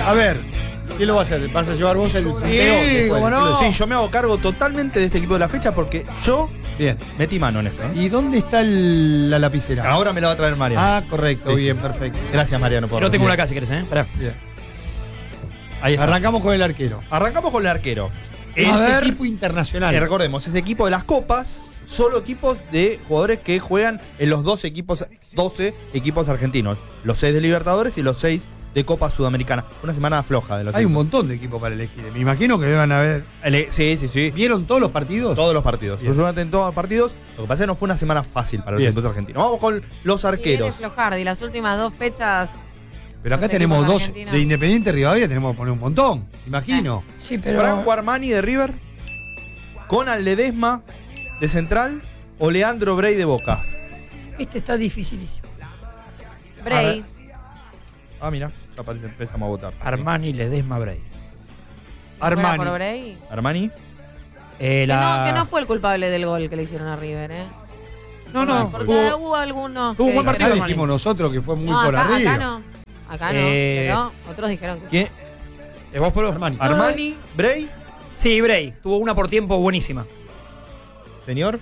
A ver, ¿quién lo va a hacer? ¿Vas a llevar vos el sorteo? Sí, cómo no. Sí, yo me hago cargo totalmente de este equipo de la fecha porque yo Bien. metí mano en esto. ¿Y dónde está la lapicera? Ahora me la va a traer Mariano. Ah, correcto, Sí, bien, sí. perfecto. Gracias, Mariano. Por Yo tengo una acá si querés, Pará. Bien. Ahí está. Arrancamos con el arquero. Arrancamos con el arquero. Es ver. equipo internacional. Recordemos, es equipo de las copas, solo equipos de jugadores que juegan en los 12 equipos argentinos. Los 6 de Libertadores y los 6 de Copa Sudamericana. Una semana floja de los Hay un equipos. montón de equipos para elegir. Me imagino que deben haber. Sí. ¿Vieron todos los partidos? Todos los partidos. Bien. Absolutamente en todos los partidos. Lo que pasa es que no fue una semana fácil para los Bien. equipos argentinos. Vamos con los Viene arqueros. Flojardi, las últimas 2 fechas. Pero acá Los tenemos equipos dos argentinos. de Independiente Rivadavia, tenemos que poner un montón. Imagino. Sí, pero. Franco Armani de River, Conan Ledesma de Central o Leandro Brey de Boca. Este está dificilísimo. Bray. Ah, mira, ya parece, empezamos a votar. Armani, Ledesma, Bray. Armani. Por Bray. Armani. Que no fue el culpable del gol que le hicieron a River, No, Porque tuvo- hubo algunos. tuvo un que buen Acá partido, dijeron- dijimos nosotros que fue muy No, por acá, arriba. acá no. Acá no. Eh, Pero otros dijeron que sí. ¿Quién? ¿Vos por Armani. Armani, Brey, Sí, Bray. Tuvo una por tiempo buenísima. señor.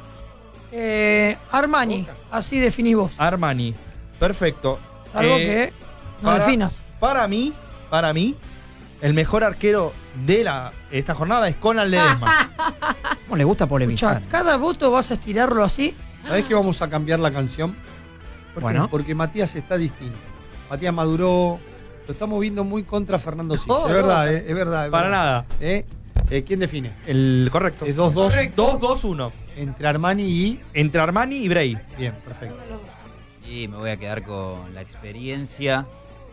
Armani, así definís vos. Armani. Perfecto. Salvo que no para- definas. Para mí, el mejor arquero de esta jornada es Conan Ledesma. ¿Cómo le gusta polemizar? Escuchá, cada voto vas a estirarlo así. ¿Sabés que vamos a cambiar la canción? Bueno. Porque Matías está distinto. Matías maduró. Lo estamos viendo muy contra Fernando Cis. No, es verdad, es verdad. Para nada. ¿Quién define? El correcto. Es 2-2. 2-2-1. Entre Armani y. Entre Armani y Brey. Bien, perfecto. Y me voy a quedar con la experiencia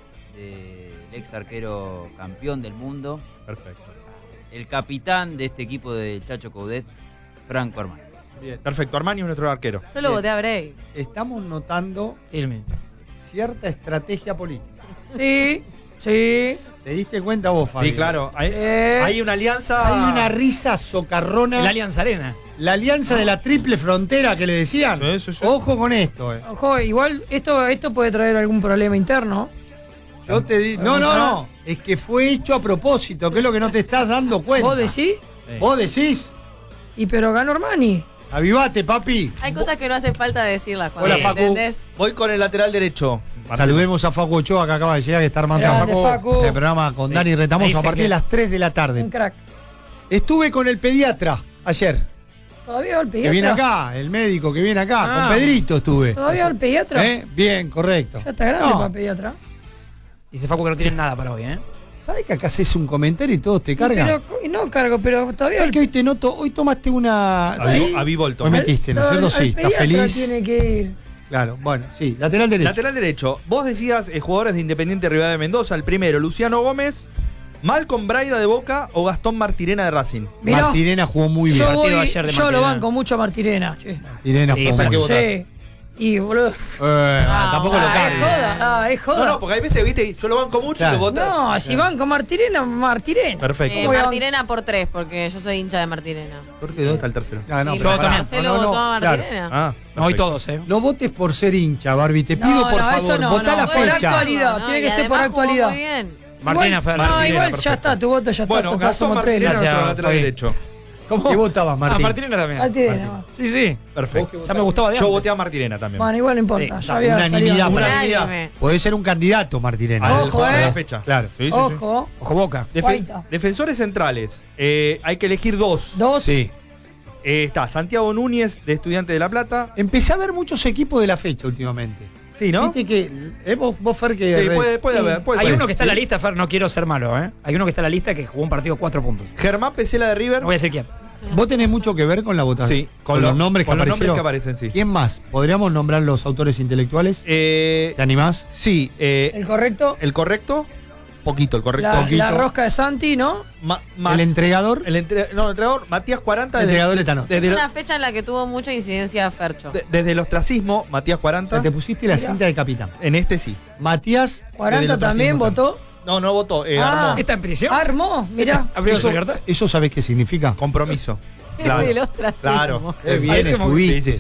del ex arquero campeón del mundo, Perfecto. el capitán de este equipo de Chacho Coudet, Franco Armani. Bien. Perfecto. Armani es nuestro arquero. Yo lo voté a Bray. Estamos notando Firme. cierta estrategia política. Sí, sí. ¿Te diste cuenta vos, Fabio? Sí, claro. Hay, Sí. hay una alianza. Hay una risa socarrona. La Alianza Arena. La alianza de la triple frontera que le decían. Sí, sí, sí. Ojo con esto. Ojo, igual esto puede traer algún problema interno. Yo te digo. No. Es que fue hecho a propósito, que es lo que no te estás dando cuenta. ¿Vos decís? ¿Vos decís? Y pero ganó Armani. Avivate, papi. Hay cosas que no hace falta decirlas. Hola, Facu. ¿Entendés? Voy con el lateral derecho. Saludemos a Facu Ochoa, que acaba de llegar, que está armando Grande, Facu. el programa con Sí. Dani Retamoso Dice a partir que- de las 3 de la tarde. Un crack. Estuve con el pediatra ayer, ¿Todavía va el que pediatra? viene acá, el médico que viene acá, Ah. con Pedrito estuve. ¿Todavía va el pediatra? Bien, correcto. Ya está grande No, para el pediatra. Dice Facu que no tienen nada para hoy, ¿sabes que acá haces un comentario y todos te cargan? Pero, no cargo, pero todavía. ¿Sabes que hoy te noto? Hoy tomaste una. ¿Sí? A Vivolto. Hoy metiste, ¿no es cierto? Sí, estás feliz. Tiene que ir. Claro, bueno, sí. Lateral derecho. Lateral derecho. Vos decías jugadores de Independiente Rivadavia de Mendoza. El primero, Luciano Gómez, Malcolm Braida de Boca o Gastón Martirena de Racing. Mirá, Martirena jugó muy bien. yo, Partido voy, ayer de yo lo Martirena. banco mucho a Martirena. Che. Martirena Sí, jugó fue el muy que bien. Sí. Y boludo. Tampoco lo Es cargues. joda. Es No, joda. no, porque hay veces, viste, yo lo banco mucho Claro. y vos votás. No, si banco Martirena, Martirena. Perfecto. Voy a- Martirena por 3, porque yo soy hincha de Martirena. Jorge, ¿dónde está el tercero? Ah, no, Y pero yo pará. también. Marcelo votó a claro. Martirena. Ah, No, hoy perfecto. todos, No votes por ser hincha, Barbie. Te pido, por eso favor, no, votá no, la por fecha. actualidad. Tiene que y ser por además jugó actualidad. Muy bien. Martina fue No, Martina, igual ya perfecto. está, tu voto ya está. Bueno, total, Gastón somos tres. Martirena, Gracias, nuestro lateral Fabi. derecho. ¿Qué votabas, Martín? Martina también. Martirena. Sí, sí. Perfecto. Ya me gustaba de Yo antes. voté a Martirena también. Bueno, igual no importa. Sí, Ya había unanimidad salido. para- Unanimidad. Unánime. Puede ser un candidato, Martirena. Al Ojo, jugador de la eh. fecha. Claro. Sí, sí, sí. Ojo. Ojo Boca. Guaita. Defensores centrales. Hay que elegir dos. Dos. Sí. Está Santiago Núñez, de Estudiante de La Plata. Empecé a ver muchos equipos de la fecha últimamente. Sí, ¿no? Viste que. Vos, Fer, que. Sí, puede haber. Puede Hay ser. uno que está en la Sí. lista, Fer, no quiero ser malo, Hay uno que está en la lista que jugó un partido 4 puntos. Germán Pesela de River. No voy a decir quién. Vos tenés mucho que ver con la votación. Sí, con los nombres que con los aparecieron. nombres que aparecen, sí. ¿Quién más? ¿Podríamos nombrar los autores intelectuales? ¿Te animás? Sí, El correcto. el correcto. Poquito, el correcto. La, poquito. la rosca de Santi, ¿no? ¿El entregador? el entrenador Matías 40 El entregador Letano. Es desde, una fecha en la que tuvo mucha incidencia Fercho. desde el ostracismo, Matías O 40. sea, te pusiste la cinta de capitán. En este sí. Matías. 40 también votó. No votó. Ah. Armó. ¿Está en prisión? Armó, mirá. ¿Abrió su Eso, libertad? ¿Eso sabés qué significa? Compromiso. Del ostracismo. Claro. Bien Ahí como- estuviste. Sí.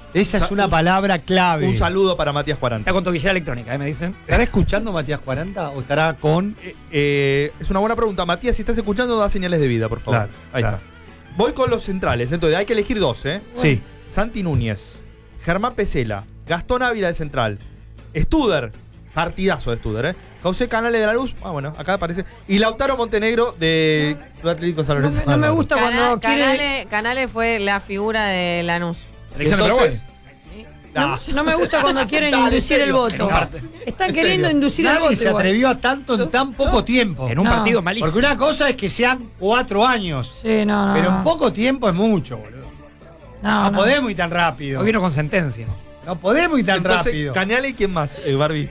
Esa es una palabra clave. Un saludo para Matías 40. Está con tobillera electrónica, me dicen. ¿Estará escuchando Matías 40 o estará con...? Es una buena pregunta. Matías, si estás escuchando, da señales de vida, por favor. Claro, Ahí claro. está. Voy con los centrales. Entonces, hay que elegir dos, ¿eh? Sí. Santi Núñez, Germán Pesela, Gastón Ávila de central, Studer, partidazo de Studer, José Canales de la Luz, bueno, acá aparece, y Lautaro Montenegro de Club Atlético San Lorenzo. No me gusta cuando quiere... Canales fue la figura de Lanús. Selección de Entonces, No me gusta cuando quieren inducir el voto. Están queriendo inducir el voto. Nadie se igual. atrevió a tanto en tan poco tiempo. En un No. partido malísimo. Porque una cosa es que sean 4 años. Sí, no. Pero en poco tiempo es mucho, boludo. No podemos ir tan rápido. Hoy vino con sentencias. No podemos ir tan entonces, rápido. Canales y quién más, Barbie.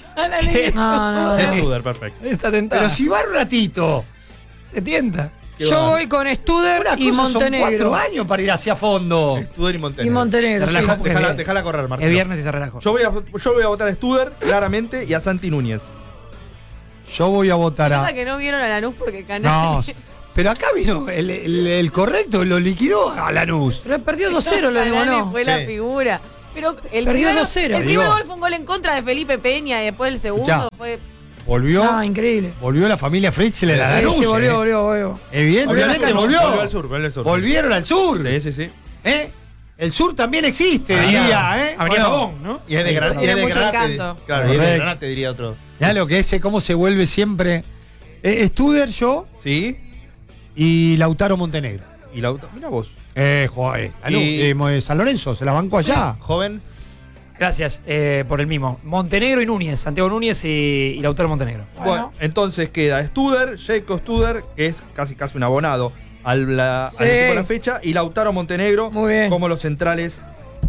No. Studer, perfecto. Está tentada. Pero si va un ratito. Se tienta. Yo voy con Studer Una y cosa son Montenegro. 4 años para ir hacia fondo. Studer y Montenegro. Y Montenegro, Se relajó sí. porque Dejala correr, Marcelo. Es viernes y se relajó. Yo voy a votar a Studer, claramente, y a Santi Núñez. Yo voy a votar Nada a... que no vieron a Lanús porque No, Canales. pero acá vino el correcto, lo liquidó a Lanús. Pero perdió 2-0 lo Canales eliminó. fue Sí. la figura. Pero el Perdió primer, 2-0. el primer Digo. gol fue un gol en contra de Felipe Peña y después el segundo Escuchá. fue. Volvió, No, increíble. volvió la familia Fritzler a Sí, Lanús. sí, volvió. Evidentemente volvió. Volvió al sur, volvió al sur. Volvieron al sur. Sí. ¿Eh? El sur también existe, Ah, diría, ¿eh? Avenida Bueno, Pavón, ¿no? Y es de, Tiene mucho Granate. encanto. Claro, y es de Correcto. Granate, diría otro. ya lo que es, cómo se vuelve siempre. Studer, yo Sí. y Lautaro Montenegro. Y Lautaro. Mira vos. Joder, San Lorenzo, se la bancó allá. Joven. Gracias por el mismo. Montenegro y Núñez. Santiago Núñez y Lautaro Montenegro. Bueno, entonces queda Studer, Jacob Studer, que es casi un abonado al equipo de la fecha, y Lautaro Montenegro Muy bien. como los centrales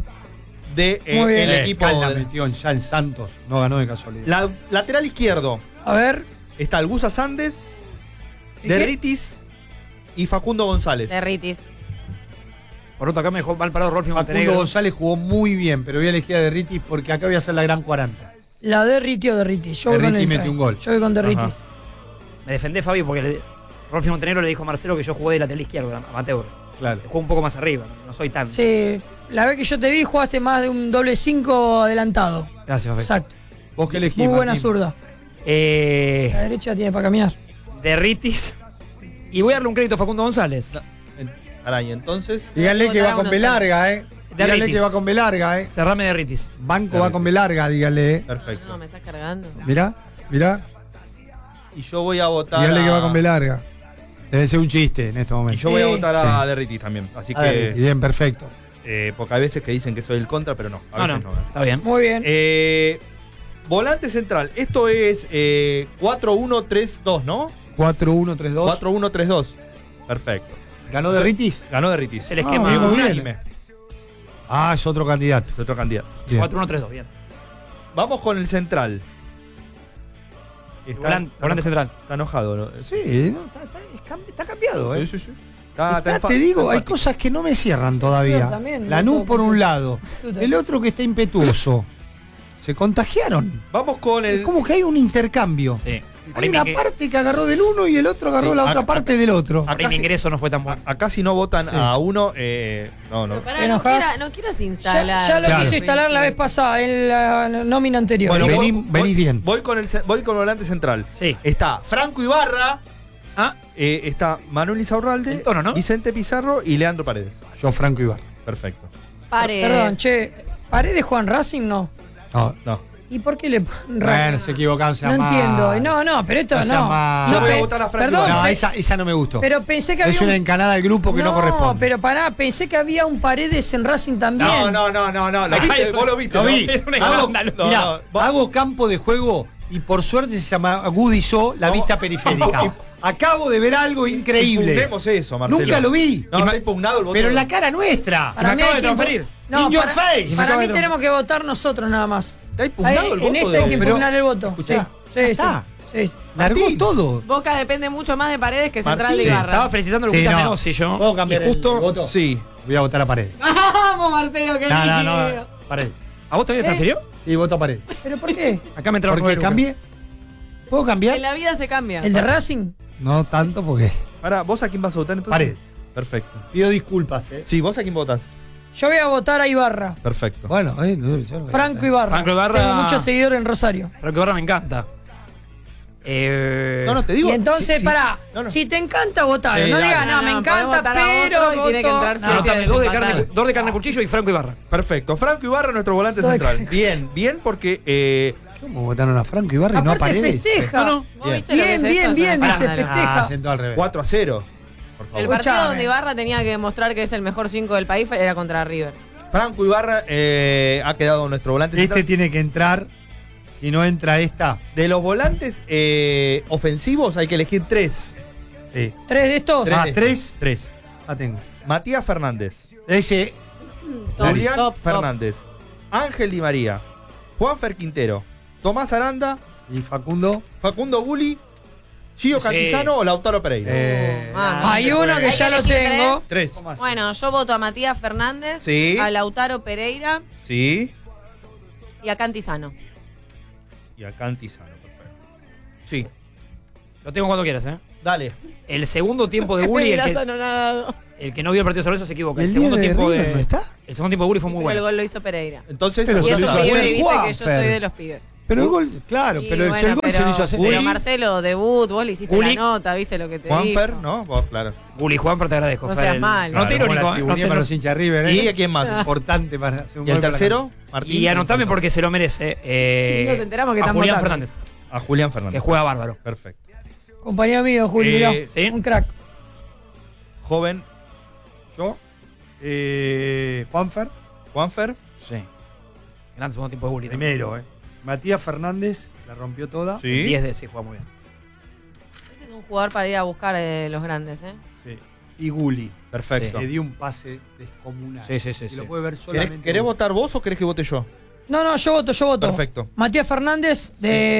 de Muy bien. el equipo. La metió ya en Santos, no ganó de casualidad. Lateral izquierdo A ver. está el Gusa Sandes, ¿Y qué? Derritis y Facundo González. Derritis. Por otro, acá me dejó mal parado Rolfi Facundo Montenegro. González jugó muy bien, pero voy a elegir a Derritis porque acá voy a hacer la gran 40. La Derriti o Derritis. Yo voy con Derriti el metió un gol. Yo voy con Derritis. Me defendé, Fabi, porque Rolfi Montenegro le dijo a Marcelo que yo jugué de lateral izquierdo, amateur. Claro. Juego un poco más arriba, no soy tan. Sí, la vez que yo te vi jugaste más de un doble 5 adelantado. Gracias, Fabi. Exacto. ¿Vos qué elegís, Muy buena Martín? zurda. La derecha tiene para caminar. Derritis. Y voy a darle un crédito a Facundo González. Caray, entonces. Díganle que va con B larga, Díganle Derritis. que va con B larga, Cerrame Derritis. Banco va con B larga, díganle. Perfecto. No, me estás cargando. Mirá. Y yo voy a votar. Díganle que va con B larga. Debe ser un chiste en este Y momento. yo voy a votar a Sí. Derritis también. Así A ver, que. bien, perfecto. Porque hay veces que dicen que soy el contra, pero no. A veces no. Está bien. Muy bien. Volante central. Esto es 4-1-3-2, ¿no? 4-1-3-2. 4-1-3-2. Perfecto. ¿Ganó Derritis? Ganó Derritis. Es el esquema. bien, muy bien. Unánime. Ah, es otro candidato. Es otro candidato. Bien. 4-1-3-2, bien. Vamos con el central. Volante central. Está enojado, ¿no? Sí, no, está cambiado, Sí, sí, sí. Está te digo, hay enfático. cosas que no me cierran todavía. Yo también, Lanús no por puedo- un lado, el otro que está impetuoso. Se contagiaron. Vamos con Es el. como que hay un intercambio. Sí. Hay una parte que agarró del uno y el otro agarró Sí, la otra acá- parte del otro. Por ahí mi ingreso no fue tan bueno. Acá si no votan Sí. a uno, no. Pero pará, ¿Te no, enojás? no quieras Ya, instalar. ya lo Claro. quiso instalar la vez pasada, en la nómina anterior. Bueno, Bueno, venís bien. Voy con el volante central. Sí. Está Franco Ibarra. Ah, Está Manuel Izaurralde, El tono, ¿no? Vicente Pizarro y Leandro Paredes. Yo, Franco Ibarra. Perfecto. Paredes. Perdón, che. ¿Paredes Juan Racing? No. No. ¿Y por qué le ponen Bueno, Racing? se equivocaron, se No llama- entiendo. No, pero esto No sea no. mal. Yo voy a pe- votar a Franco Perdón, No, pe- esa no me gustó. pero pensé que había Es una encanada del grupo que no corresponde. pero pará, pensé que había un Paredes en Racing también. No. ¿Lo viste? eso- ¿Vos lo viste? Lo ¿no? vi. Es un Hago, escándalo. mirá, No, hago campo de juego y por suerte se llama agudizó la vista periférica. Acabo de ver algo increíble. Impugnemos eso, Marcelo. Nunca lo vi. No, está impugnado el voto. Pero en la cara nuestra. Para me mí acabo hay de que transferir. In your face. Para acabo mí de tenemos que votar nosotros nada más. Está impugnado el voto. En esta hay que de- impugnar el voto. Escuchá, Sí. está. Sí. Largó Martín. todo. Boca depende mucho más de Paredes que Central Martín. de Ibarra. estaba felicitando a Sí, Lucas no. Menossi yo. ¿Puedo cambiar y justo. el voto? Sí. Voy a votar a Paredes. Vamos, Marcelo, que No. Paredes. ¿A vos también te transfirió? Sí, voto a Paredes. ¿Pero por qué? Acá me entraron Porque 9 cambié. ¿Puedo cambiar? En la vida se cambia. ¿El de Racing? No tanto porque. Ahora, ¿vos a quién vas a votar entonces? Paredes. Perfecto. Pido disculpas, Sí, ¿vos a quién votas? Yo voy a votar a Ibarra. Perfecto. Bueno, yo no- Franco Ibarra. Franco Ibarra. Tengo muchos seguidores en Rosario. Franco Ibarra me encanta. No, te digo. Y entonces, sí, pará, no, no. si te encanta, votar. Sí, no dale. digas, no, me podés encanta, votar a pero. otro y tiene que voto- entrar No, Fede dame a dos desempatar. de carne cuchillo y Franco Ibarra. Perfecto. Franco Ibarra, nuestro volante Dos de central. carne. Bien, bien, porque. ¿Cómo votaron a Franco Ibarra y no a Aparte Paredes? festeja. No, no. ¿Vos viste lo que Bien, es bien, esto? bien, Es una dice escándalo. festeja. Ah, sentó al revés. 4-0. Por El favor. partido Escuchame. donde Ibarra tenía que demostrar que es el mejor 5 del país era contra River. Franco Ibarra ha quedado nuestro volante Este central. tiene que entrar. Si no entra esta. De los volantes ofensivos hay que elegir 3. Sí. 3 de estos. Ah, 3. 3. Ah, tengo. Matías Fernández. Ese. Julián top. Fernández. Ángel Di María. Juanfer Quintero. Tomás Aranda. Y Facundo. Facundo Gulli. Gio Sí. Cantizano o Lautaro Pereira. Hay uno que Hay ya que lo elegir tengo. 3. Bueno, yo voto a Matías Fernández, Sí. a Lautaro Pereira Sí. y a Cantizano. Y a Cantizano, perfecto. Sí. Lo tengo cuando quieras, ¿eh? Dale. El segundo tiempo de Gulli, el que no vio el partido de San Lorenzo se equivoca. El ¿El segundo 10 de tiempo River de. no está? El segundo tiempo de Gulli fue muy Pero el bueno. gol lo hizo Pereira. Entonces, Pero Y se eso lo hizo pibes, hacer viste que yo Juanfer. soy de los pibes. Pero el gol, claro, Y pero bueno, el gol se lo hizo hacer. pero Gulli. Marcelo, debut, vos le hiciste Gulli. la nota, viste lo que te Juanfer, dijo. ¿no? Vos, claro. Gulli, Juanfer, te agradezco. No Fer, seas el- mal. No te Claro, como irónico, la ¿eh? No tribunía te- para los hinchas de River, ¿eh? ¿Y a quién más? Importante para hacer un ¿Y el gol para la tercero? Martín. Y anotame porque se lo merece. Y nos enteramos que a están Julián votando. Fernández, A Julián que Fernández. juega bárbaro. Perfecto. Compañero mío, Juli, mirá. ¿sí? Un crack. Joven Yo. Juanfer. Juanfer. Sí. Gran segundo tiempo de Gulli. Primero, Matías Fernández la rompió toda. Sí. 10 de sí, juega muy bien. Ese es un jugador para ir a buscar los grandes, ¿eh? Sí. Y Gulli. Perfecto. Le dio un pase descomunal. Sí, sí, sí, Y sí. lo puede ver solamente. ¿Querés votar vos o querés que vote yo? No, yo voto. Perfecto. Matías Fernández,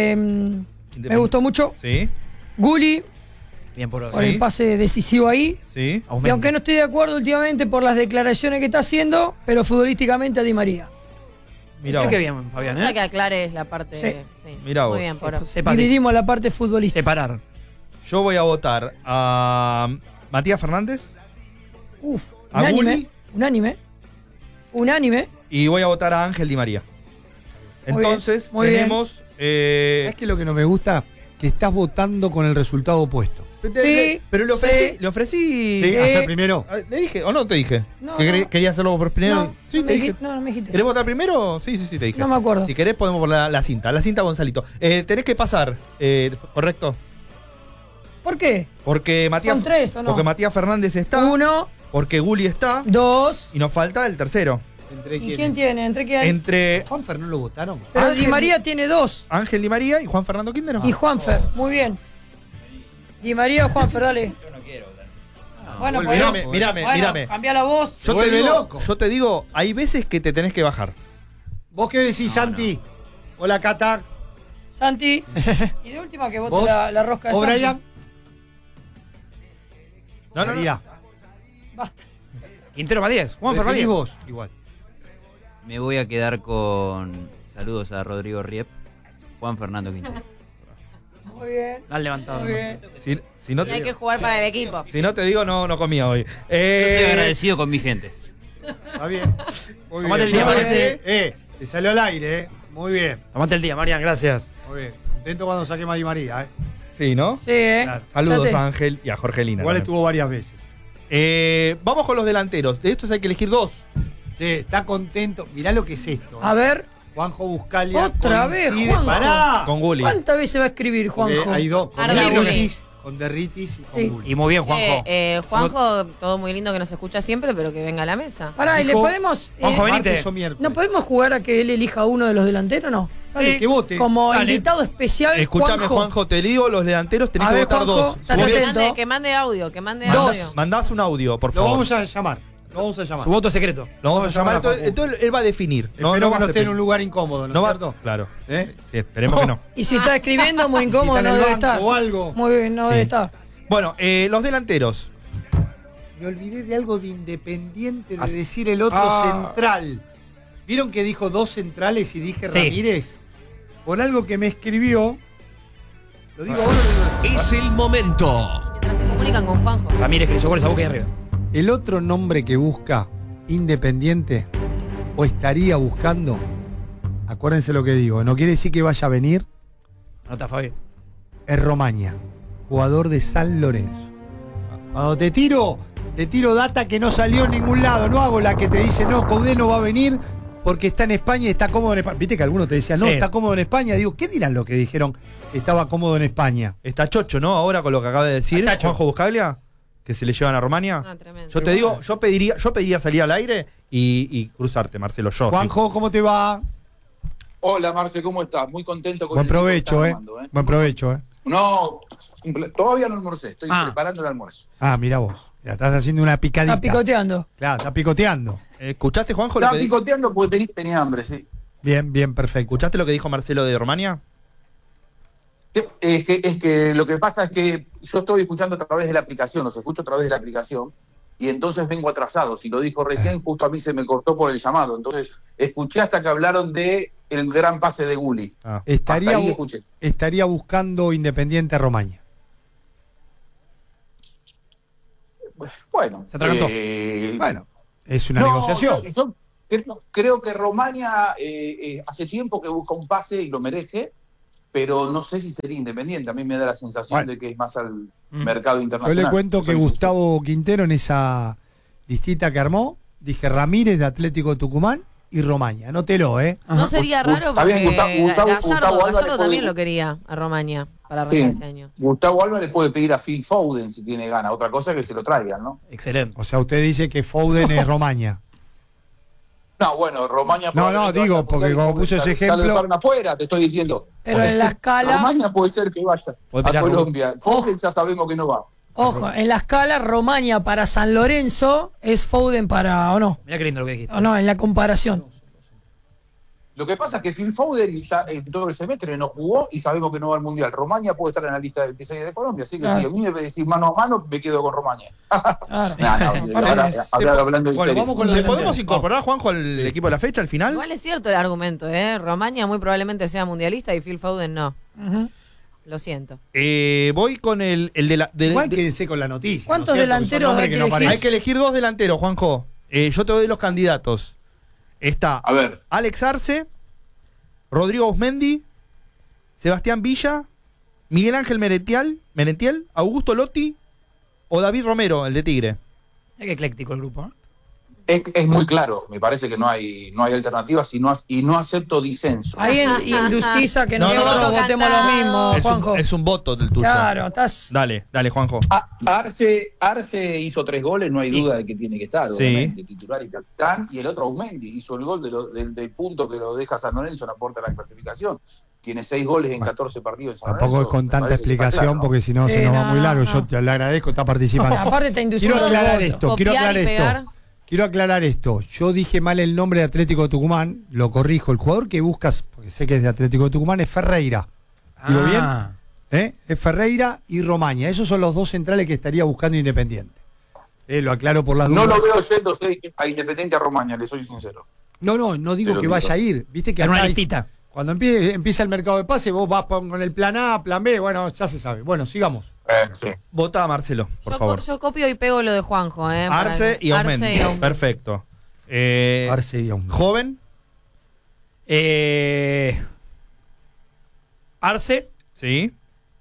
me gustó mucho. Sí. Gulli, Bien por hoy. por el pase decisivo ahí. Sí. Y aunque no estoy de acuerdo últimamente por las declaraciones que está haciendo, pero futbolísticamente a Di María. Mirá Sí, vos. que bien, Fabián, Para ¿eh? que aclares la parte. Sí. Sí. Mirá vos. Muy bien, por Dividimos la parte futbolística. Separar. Yo voy a votar a Matías Fernández Uf, ¿A unánime. Gulli? Unánime. y voy a votar a Ángel Di María. Muy Entonces bien, muy tenemos. ¿Sabes qué es lo que no me gusta? Que estás votando con el resultado opuesto. Sí, Pero le sí. ofrecí. Sí, hacer primero. ¿Le dije o no te dije? No, ¿Que no. querías hacerlo por primero? No, Sí, no te me dije. dijiste. No, no me dijiste. ¿Querés votar primero? Sí, te dije. No me acuerdo. Si querés, podemos poner la cinta. La cinta, Gonzalito. Tenés que pasar, ¿correcto? ¿Por qué? Porque Matías, ¿Son tres o no? porque Matías Fernández está, 1, porque Gulli está, 2. y nos falta el tercero. ¿Entre ¿Y quién tiene? ¿Entre quién? Entre ¿Juanfer no lo votaron? Pero Ángel Di María tiene 2. Ángel Di María y Juan Fernando Quintero. Y Juanfer. Muy bien. Di María o Juanfer, dale. Yo no quiero votar. Bueno, vuelve pues, loco, Mírame. bueno, cambia la voz. Yo te, Vuelve digo, loco. yo te digo, hay veces que te tenés que bajar. ¿Vos qué decís, Santi? Hola, Cata. Santi. Y de última que vote ¿Vos? la rosca de ¿O Santi. Brian? No. María. Basta. Quintero Matías. Juanfer ¿Preferís Matías. vos? Igual. Me voy a quedar con saludos a Rodrigo Riep, Juan Fernando Quintero. Muy bien. La han levantado. Muy ¿no? bien. Si no Y hay te, que jugar para el equipo. si no te digo, no comía hoy. Yo soy agradecido con mi gente. Está bien. Muy Tomate bien. el día, Tomate. Te salió al aire, Muy bien. Tomate el día, Marian, gracias. Muy bien. Intento cuando saque a Di María, Sí, ¿no? Sí, Claro. Saludos Fíjate. a Ángel y a Jorgelina. Igual también. estuvo varias veces. Vamos con los delanteros. De estos hay que elegir dos. Sí, está contento. Mirá lo que es esto. A ver, Juanjo Buscalia. Otra vez, coincide- Juanjo. Pará. Con Gulli. ¿cuántas veces va a escribir Porque Juanjo? hay dos. Con Arda Derritis, con Derritis y con Sí. Gulli. Y muy bien, Juanjo. Juanjo, todo muy lindo que nos escucha siempre, pero que venga a la mesa. Pará, ¿y le Dijo- podemos. Juanjo, venite. Martes o miércoles. ¿No podemos jugar a que él elija uno de los delanteros no? Dale, Sí. que vote. Como Dale. invitado especial, Escuchame, Juanjo, te digo, los delanteros tenés A que ver, votar Juanjo, dos. estate Vos atento. Que mande audio, que mande Dos. audio. mandás un audio, por Lo favor. vamos a llamar. Lo vamos a llamar. Su voto secreto. Lo vamos a llamar. a Entonces, Facu. entonces él va a definir. Espero va que a no esté hacer- en un lugar incómodo, ¿no, No es va, cierto? claro. ¿Eh? Sí, esperemos que no. Y si está escribiendo muy incómodo, Si está no en el debe banco estar. o algo. Muy bien, no Sí. debe estar. Bueno, los delanteros. Me olvidé de algo de Independiente, de As- decir el otro central. ¿Vieron que dijo dos centrales y dije Sí. Ramírez? Por algo que me escribió. ¿Lo digo ahora o lo digo? Es el momento. Mientras se comunican con Juanjo. Ramírez que le hizo goles a Boca y arriba. El otro nombre que busca Independiente o estaría buscando, acuérdense lo que digo, no quiere decir que vaya a venir, Nota, Fabi. es Romaña, jugador de San Lorenzo. Cuando te tiro data que no salió en ningún lado, no hago la que te dice, no, Coudet no va a venir porque está en España y está cómodo en España. Viste que algunos te decían, no, Sí. está cómodo en España. Digo, ¿qué dirán los que dijeron que estaba cómodo en España? Está chocho, ¿no? Ahora con lo que acaba de decir Está chacho. Juanjo Buscaglia, que se le llevan a Romania. Ah, tremendo. Yo te digo, yo pediría salir al aire y cruzarte, Marcelo. Yo. Juanjo, ¿cómo te va? Hola Marce, ¿cómo estás? Muy contento con Buen el equipo que provecho, están armando, Buen provecho, No, todavía no almorcé, estoy Ah. preparando el almuerzo. Ah, mira vos. Ya estás haciendo una picadita. Está picoteando. Claro, está picoteando. ¿Escuchaste, Juanjo, lo Estaba que picoteando porque tenía hambre, sí. Bien, bien, perfecto. ¿Escuchaste lo que dijo Marcelo de Romania? Es que lo que pasa es que yo estoy escuchando a través de la aplicación, los escucho a través de la aplicación, y entonces vengo atrasado. Si lo dijo recién, justo a mí se me cortó por el llamado. Entonces, escuché hasta que hablaron de el gran pase de Gulli. Ah. Estaría, Hasta ahí escuché. estaría buscando Independiente Romaña. Bueno, Se atragantó. Bueno, es una no, negociación. Yo creo que Romania hace tiempo que busca un pase y lo merece, pero no sé si sería Independiente. A mí me da la sensación Bueno. de que es más al mercado Yo internacional. le cuento que Soy Gustavo Quintero en esa listita que armó, dije Ramírez de Atlético Tucumán y Romaña. Anótelo, ¿eh? No sería raro Está bien, porque Gustavo Álvarez Gallardo también puede- lo quería a Romaña para Sí. arrancar este año. Gustavo Álvarez puede pedir a Phil Foden si tiene ganas. Otra cosa es que se lo traigan, ¿no? Excelente. O sea, usted dice que Foden es Romaña. No, bueno, Romaña... No, probablemente digo, vaya al porque Mundial y como puso ese ya lo ejemplo- dejaron afuera, te estoy diciendo. Pero en la escala, Romaña puede ser que vaya Puede a pelear con- Colombia. Foden ya sabemos que no va. ojo, en la escala Romaña para San Lorenzo es Foden para, ¿o no? Mirá qué lindo lo que dijiste. ¿O no? En la comparación. Lo que pasa es que Phil Foden ya en todo el semestre no jugó y sabemos que no va al Mundial. Romaña puede estar en la lista de 26 de Colombia, así que Claro. si a mí me decís mano a mano, me quedo con Romaña. Claro. Hablando en Bueno, serio. vamos con los ¿Le delanteros. podemos incorporar a Juanjo al equipo de la fecha al final? Igual es cierto el argumento, ¿eh? Romaña muy probablemente sea mundialista y Phil Foden no. Ujú. Lo siento. Voy con el de la. Igual quédense con la noticia. ¿Cuántos ¿no es cierto? Que son delanteros nombres hay que que no elegir? Hay que elegir dos delanteros, Juanjo. Yo te doy los candidatos. Está A ver, Alex Arce, Rodrigo Ausmendi, Sebastián Villa, Miguel Ángel Merentiel, Augusto Lotti o David Romero, el de Tigre. Es que ecléctico el grupo, ¿no? es muy claro. Me parece que no hay alternativas y no acepto disenso. Ahí inducís a que No, nosotros no, no. votemos lo mismo, Juanjo. Es un voto del tuyo. Claro, estás. Dale, Juanjo. Arce hizo 3 goles, no hay duda de que tiene que estar, Sí. obviamente, titular y capitán. Y el otro Ausmendi hizo el gol del punto que lo deja San Lorenzo en la puerta de la clasificación. Tiene 6 goles en 14 partidos en San Tampoco Lorenzo. es con Me tanta parece que está explicación, claro, ¿no? porque si no Sí, se nos va no, muy largo. no. Yo te le agradezco, está participando. Aparte está induciendo Quiero aclarar el voto. esto, quiero Copiar aclarar y pegar. esto. Quiero aclarar esto. Yo dije mal el nombre de Atlético de Tucumán, lo corrijo. El jugador que buscas, porque sé que es de Atlético de Tucumán, es Ferreira. ¿Digo bien? Es Ferreira y Romaña. Esos son los dos centrales que estaría buscando Independiente. Lo aclaro por las No dudas. lo veo yéndose a Independiente a Romaña, le soy sincero. No digo Pero que vaya a ir. Viste que En una acá hay- listita. cuando empieza el mercado de pase, vos vas con el plan A, plan B, bueno, ya se sabe. Bueno, sigamos. Sí. Vota a Marcelo, por Yo, favor. yo copio y pego lo de Juanjo, ¿eh? Para Arce que- y Ausmendi. Arce y Ausmendi. Perfecto. Arce y Ausmendi. Joven, Arce sí.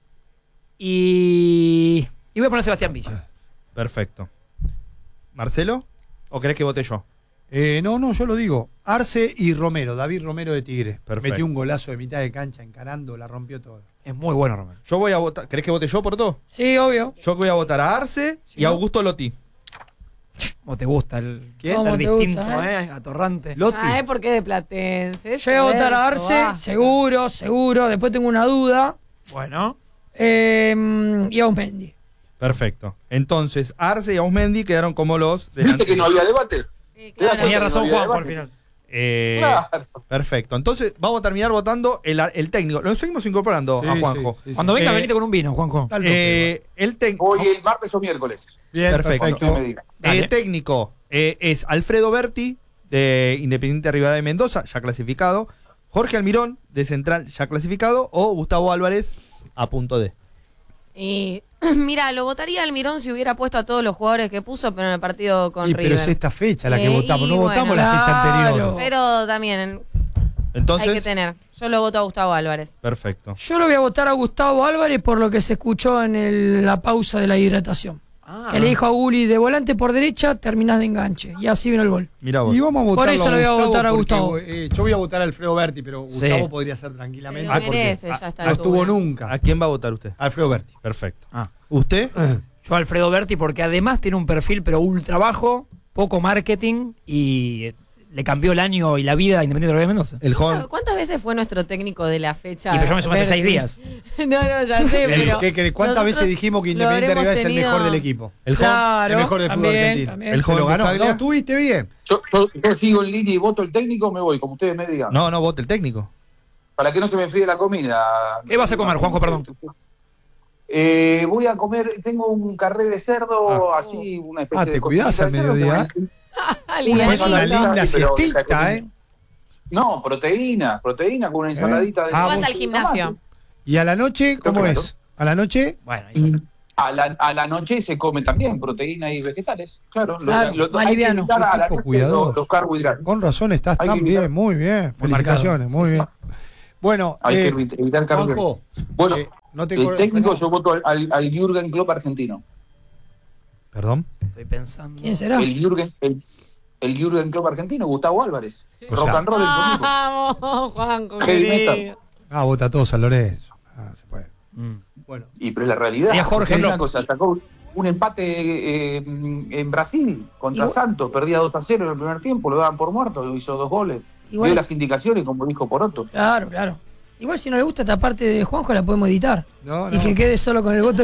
y voy a poner Sebastián Villa. Perfecto. ¿Marcelo? ¿O querés que vote yo? No, yo lo digo. Arce y Romero, David Romero de Tigre. Perfecto. Metió un golazo de mitad de cancha encarando, la rompió todo. Es muy bueno, Romero. Yo voy a votar. ¿Querés que vote yo por todo? Sí, obvio. Yo voy a votar a Arce y a Augusto Lotti. ¿Cómo te gusta el ¿Quién? ser ¿Cómo te distinto, gusta, atorrante? Lotti. Ah, ¿por qué de Platense? Yo voy a votar a Arce, seguro. Después tengo una duda. Bueno. Y a Ausmendi. Perfecto. Entonces, Arce y Ausmendi quedaron como los ¿Viste que no había debate? Sí, Te das claro. Tenía cuenta razón que no había Juan por el debate. final. Claro. Perfecto. Entonces, vamos a terminar votando el técnico. Lo seguimos incorporando a Juanjo. Sí, sí. Cuando venga, Eh, venite con un vino, Juanjo. Está al toque, El técnico. Hoy el martes o miércoles. Bien, Perfecto. perfecto. Cuando me diga. Dale. Técnico es Alfredo Berti, de Independiente Rivadavia de Mendoza, ya clasificado. Jorge Almirón, de Central, ya clasificado. O Gustavo Álvarez, a punto de. Y mira, lo votaría Almirón si hubiera puesto a todos los jugadores que puso, pero en el partido con Pero River. es esta fecha la que votamos, y no votamos bueno, la fecha anterior. Pero también Entonces, hay que tener. Yo lo voto a Gustavo Álvarez. perfecto. Yo lo voy a votar a Gustavo Álvarez por lo que se escuchó en la pausa de la hidratación. Que le dijo a Gulli, de volante por derecha, terminás de enganche. Y así vino el gol. Mira vos. Y vamos a votarlo Por eso lo voy a votar a porque, Gustavo. yo voy a votar a Alfredo Berti, pero Sí. Gustavo podría ser Se tranquilamente. lo porque merece, ya está. no estuvo nunca. ¿A quién va a votar usted? Alfredo Berti. Perfecto. Ah. ¿Usted? Yo Alfredo Berti porque además tiene un perfil pero ultra bajo, poco marketing y le cambió el año y la vida a Independiente de Mendoza. El joven. ¿Cuántas veces fue nuestro técnico de la fecha? Y pero yo me sumé hace 6 Berti? días. No, ya sé, pero... ¿Cuántas veces nosotros dijimos que lo Independiente habremos Rivadavia es el tenido- mejor del equipo? El joven. Claro, El mejor del fútbol argentino. también. El Se joven lo ganó. Buscaglia. No, estuviste bien. Yo sigo en línea y voto el técnico, me voy, como ustedes me digan. No, vote el técnico. Para que no se me enfríe la comida. ¿Qué vas a comer, Juanjo, perdón? Voy a comer, tengo un carré de cerdo, así, una especie de te cuidás costillita al de cerdo mediodía. con- Es una linda Sí, pero- siestita, ¿eh? No, proteína con una ensaladita de... Ah, Vas vos- al gimnasio. ¿Y a la noche cómo Claro. es? ¿A la noche? Bueno, ahí está. A la noche se come también proteína y vegetales, claro. Claro, más hay que liviano. evitar a la Tipo noche cuidador. los carbohidratos. Con razón estás Hay que tan evitar- bien, muy bien. Muy marcado. Felicitaciones, muy Sí, bien. Bueno, Hay que evitar carbohidratos. Juanjo, Bueno, no te el corres- técnico no. yo voto al Jürgen Klopp argentino. Perdón. Estoy pensando. ¿Quién será? El Jürgen Klopp argentino, Gustavo Álvarez. O Rock sea- and roll en su equipo. Vamos, Juanjo. Heavy querido. metal. Ah, vota a todos San Lorenzo. Ah, se puede. Mm. Bueno. Y pero es la realidad. Sería Jorge Es una Klopp. cosa, sacó un empate en Brasil contra Igual- Santos, perdía 2-0 en el primer tiempo, lo daban por muerto, hizo 2 goles. Igual- Dio las indicaciones como dijo Poroto. Claro, claro. Igual si no le gusta esta parte de Juanjo la podemos editar. No, Y no. que quede solo con el voto.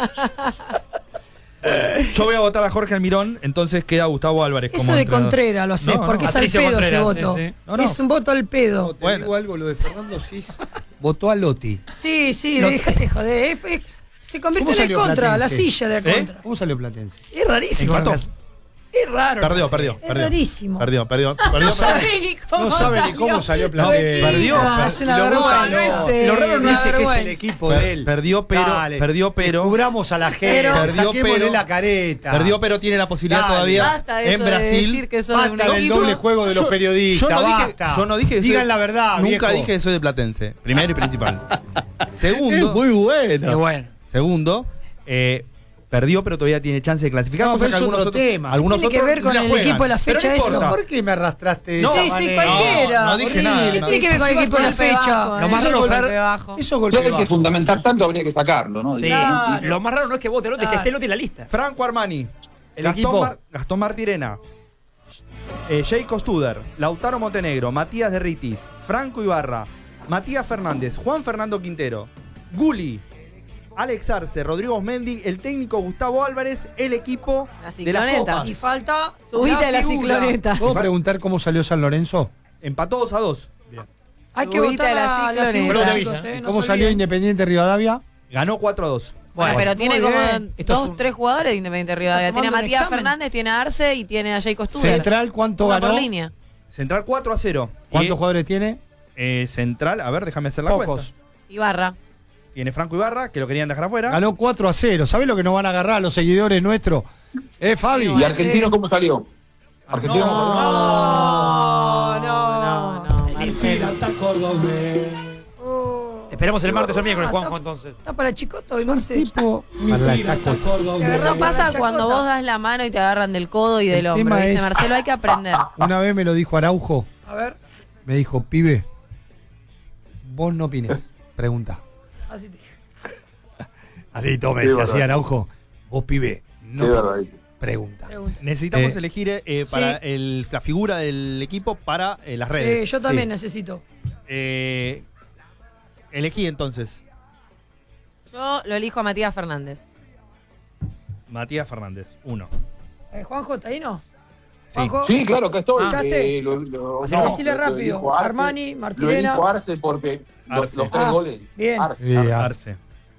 Yo voy a votar a Jorge Almirón, entonces queda Gustavo Álvarez como Eso de entrenador. Contreras lo haces, No, no. porque es al Patricio pedo ese Contreras, voto. sí, sí. No, no. Es un voto al No, pedo. te Bueno. digo algo, lo de Fernando Sis votó a Lotti. Sí, sí, déjate de joder. Se convierte en el salió contra, la Platense? silla de la ¿Eh? contra. ¿Cómo salió Platense? Es rarísimo. Empató. Es raro. Perdió, no sé. perdió. Es rarísimo. Perdió. No sabe ni cómo salió Platense. Perdió. Es una Y lo vergüenza. votan, no. Sí, Y lo raro no una dice que es el vergüenza. equipo de él. Perdió, pero. Dale, Perdió, pero. Descubramos a la gente. Pero- Perdió, Saquémosle pero- la careta. Perdió, pero tiene la posibilidad Dale. todavía Basta eso en de Brasil. decir que son de un Basta del equipo. doble juego de los periodistas. Yo no dije, basta. yo no dije que soy- Digan la verdad, Nunca viejo. dije que soy de Platense. Primero y principal. Segundo. Qué bueno. Segundo. Perdió, pero todavía tiene chance de clasificar. No, cosa pero que es algunos otro otros, tema. algunos Tiene que otros ver con la el juegan. equipo de la Pero fecha no eso. importa. ¿Por qué me arrastraste de No, esa Sí, sí, manera? cualquiera. No dije nada. Horrible, No. Tiene que ver con el equipo de la Golpe fecha. bajo, Lo más eso raro, golpe Fer, bajo. Eso Si golpe hay que bajo. fundamentar tanto, habría que sacarlo, ¿no? Sí. Lo más raro no es que vote Lotti, es que esté Lotti en la lista. Franco Armani. El equipo. Gastón Martirena. Jayco Studer. Lautaro Montenegro. Matías Derritis. Franco Ibarra. Matías Fernández. Juan Fernando Quintero. Gulli. Alex Arce. Rodrigo Osmendi. El técnico Gustavo Álvarez. El equipo La de las cicloneta. copas. Y falta. Subite una a la figura. cicloneta. ¿Puedo preguntar cómo salió San Lorenzo? Empató 2-2. Hay que Subite votar a la a la cicloneta. figura, Fue chicos, Villa. no ¿Cómo se salió olviden. Independiente Rivadavia? Ganó 4-2. Bueno, pero tiene muy como bien. Esto es 2, un- 3 jugadores de Independiente Rivadavia. Está Tiene a tomando un Matías examen. Fernández, tiene a Arce y tiene a Jayco Studer. Central, ¿cuánto Una por ganó? línea. Central 4-0. ¿Cuántos Y, jugadores tiene? Central, a ver, déjame hacer la Pocos. cuenta. Ibarra. Tiene Franco Ibarra, que lo querían dejar afuera. Ganó 4-0. ¿Sabés lo que nos van a agarrar los seguidores nuestros? Fabi? ¿Y Argentino cómo salió? Argentino cómo salió. No. Te esperamos el martes o el miércoles, Juanjo, entonces. Está para Chicoto y Marce. Tipo, para la chacota. Eso pasa Chacota. cuando vos das la mano y te agarran del codo y del El hombro. tema ¿Viste, es- Marcelo? Hay que aprender. Una vez me lo dijo Araujo. A ver, Me dijo, pibe, vos no opinés. Pregunta. así te Así, tome, Qué decía así barbaridad. Araujo. Vos, pibe, no Qué opinés. barbaridad. Pregunta. pregunto. Necesitamos Eh, elegir para la figura del equipo para las redes. Yo también Sí. necesito. Elegí entonces Yo lo elijo a Matías Fernández. Matías Fernández, 1. Juanjo, ¿está ahí no? Sí. Juanjo. Sí, claro, que estoy. ¿Escuchaste? Decile lo rápido. elijo a Arce. Armani, Lo Martirena. elijo a Arce porque Arce. los 3 Ah, goles. bien. Arce, Sí, Arce. Arce.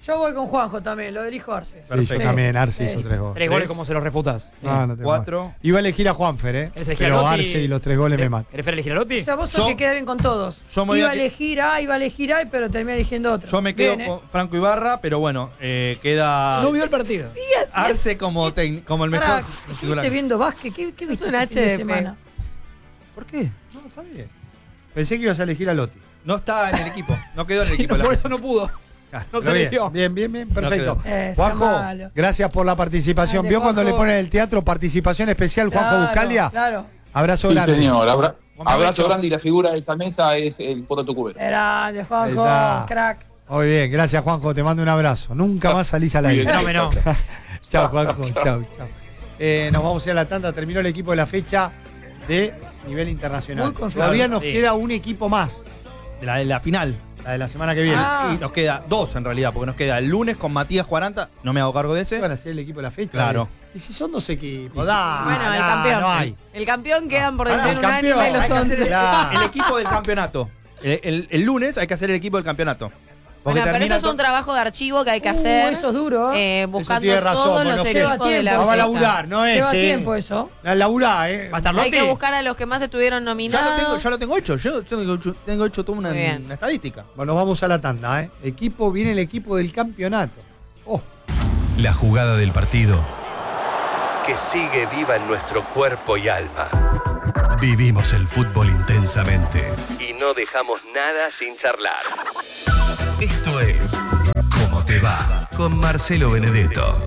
Yo voy con Juanjo también, lo elijo Arce. Sí, Perfecto. yo también, Arce Sí. hizo 3 goles. 3 goles, ¿cómo se los refutas? No, no tengo 4. más. Iba a elegir a Juanfer, ¿Eres elegir a pero Lotti? Arce y los 3 goles me matan. ¿Prefiere elegir a Lotti? O sea, vos sos Yo- que queda bien con todos. yo me voy Iba a a que- elegir A, pero terminé eligiendo otro. Yo me quedo Bien, con Franco Ibarra, pero bueno, queda No vio el partido. Arce como el mejor Pará, titular. ¿estuviste viendo básquet? ¿Qué Sos viste un este fin de HDP. semana? ¿Por qué? No, está bien. Pensé que ibas a elegir a Lotti. No está en el equipo. No quedó en el equipo. Por eso no pudo. Ah, No se Pero eligió. bien, perfecto. sea Juanjo, malo. gracias por la participación. Grande, ¿Vio cuando le Juanjo. ponen el teatro participación especial Juanjo Claro, Buscalia? Claro. Abrazo Sí, grande. señor. Abrazo Momento. grande y la figura de esa mesa es el Poto Tucumán. Grande, Juanjo, Ahí está. crack. Muy bien, gracias Juanjo, te mando un abrazo. Nunca más salís al aire. Fenómeno. Chao Juanjo, chao. Nos vamos a ir a la tanda, terminó el equipo de la fecha de nivel internacional. Muy confiado. Todavía nos Sí. queda un equipo más, La final. la de la semana que viene. Ah. Y nos queda 2 en realidad, porque nos queda el lunes con Matías 40. No me hago cargo de ese. ¿Qué van a ser el equipo de la fecha? Claro. ¿Y si son 2 equipos? Bueno, el campeón. No hay. El campeón quedan por Ah, decir el un año campeón. y los Hay que hacer 11. Claro. El equipo del campeonato. El lunes hay que hacer el equipo del campeonato. Porque Bueno, pero termina eso es un trabajo de archivo que hay que hacer. Eso es duro. Buscando tiene razón, todos bueno, los ¿qué? equipos de la Vamos a fecha. laburar, no es. Lleva tiempo eso. La laburá, ¿Va a estar Hay Lotti? que buscar a los que más estuvieron nominados. Ya lo tengo hecho. Yo tengo hecho toda Muy bien. una estadística. Bueno, vamos a la tanda, viene el equipo del campeonato. Oh, La jugada del partido que sigue viva en nuestro cuerpo y alma. Vivimos el fútbol intensamente y no dejamos nada sin charlar. Esto es ¿Cómo te va? Con Marcelo Benedetto.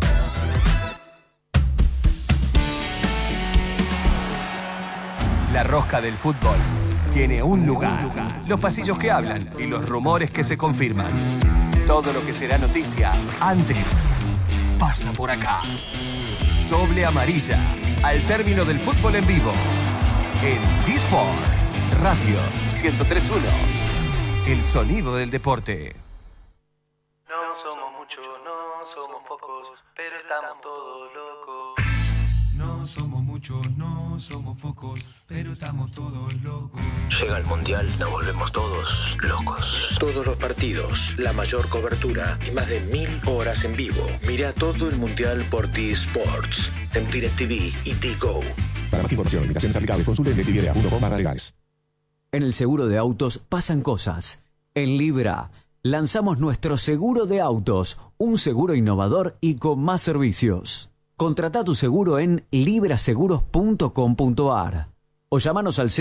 La rosca del fútbol tiene un lugar. Los pasillos que hablan y los rumores que se confirman. Todo lo que será noticia antes pasa por acá. Doble amarilla al término del fútbol en vivo. En eSports Radio 103.1. El sonido del deporte. No somos muchos, no somos pocos, pero estamos todos locos. No somos muchos, no somos pocos, pero estamos todos locos. Llega el Mundial, nos volvemos todos locos. Todos los partidos, la mayor cobertura y más de 1000 horas en vivo. Mira todo el Mundial por eSports, en DirecTV y T-Go. Para más información, limitaciones aplicables, consulte en directv.com/legales. En el seguro de autos pasan cosas. En Libra lanzamos nuestro seguro de autos, un seguro innovador y con más servicios. Contrata tu seguro en libraseguros.com.ar o llámanos al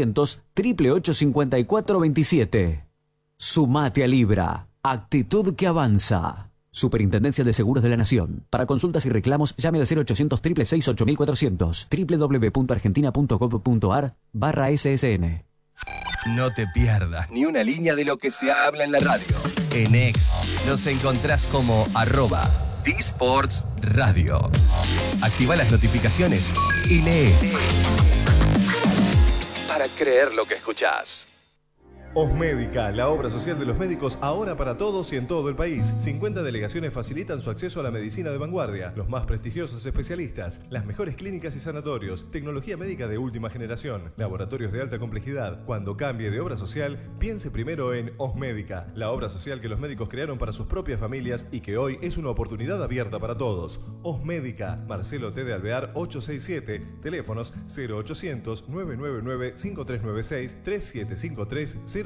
0800-888-5427. Sumate a Libra, actitud que avanza. Superintendencia de Seguros de la Nación. Para consultas y reclamos, llame al 0800-666-8400, www.argentina.gov.ar/SSN. No te pierdas ni una línea de lo que se habla en la radio. En X nos encontrás como @eSports Radio. Activa las notificaciones y lee. Para creer lo que escuchás. Osmédica, la obra social de los médicos ahora para todos y en todo el país. 50 delegaciones facilitan su acceso a la medicina de vanguardia, los más prestigiosos especialistas, las mejores clínicas y sanatorios, tecnología médica de última generación, laboratorios de alta complejidad. Cuando cambie de obra social, piense primero en Osmédica, la obra social que los médicos crearon para sus propias familias y que hoy es una oportunidad abierta para todos. Osmédica, Marcelo T. de Alvear 867, teléfonos 0800-999-5396, 3753-000.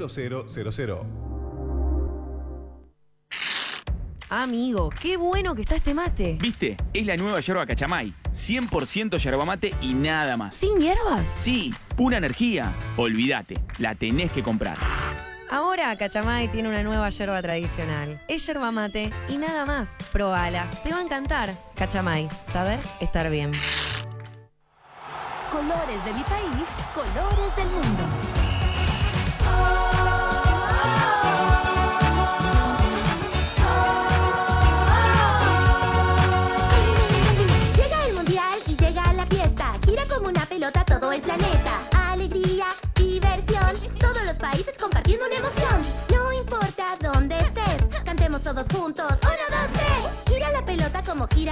Amigo, qué bueno que está este mate. ¿Viste? Es la nueva yerba Cachamay. 100% yerba mate y nada más. ¿Sin hierbas? Sí, pura energía. Olvídate, la tenés que comprar. Ahora Cachamay tiene una nueva yerba tradicional. Es yerba mate y nada más. Probala, te va a encantar. Cachamay, saber estar bien. Colores de mi país, colores del mundo. Llega el mundial y llega la fiesta. Gira como una pelota todo el planeta. Alegría, diversión, todos los países compartiendo una emoción. No importa dónde estés, cantemos todos juntos. 1, 2, 3. Gira la pelota como gira.